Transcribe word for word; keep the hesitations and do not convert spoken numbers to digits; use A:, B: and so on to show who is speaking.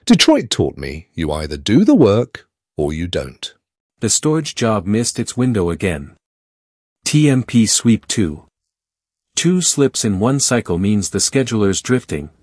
A: Detroit taught me you either do the work or you don't.
B: The storage job missed its window again. T M P sweep two. Two slips in one cycle means the scheduler's drifting,